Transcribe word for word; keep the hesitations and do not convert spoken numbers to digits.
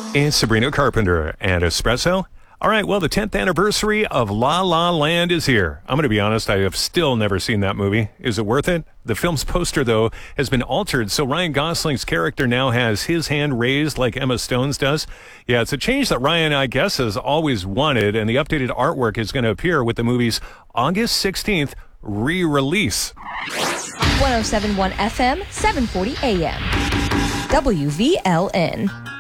It's Sabrina Carpenter and Espresso. All right, well, the tenth anniversary of La La Land is here. I'm going to be honest, I have still never seen that movie. Is it worth it? The film's poster, though, has been altered, so Ryan Gosling's character now has his hand raised like Emma Stone's does. Yeah, it's a change that Ryan, I guess, has always wanted, and the updated artwork is going to appear with the movie's August sixteenth re-release. one oh seven point one F M, seven forty A M. W V L N.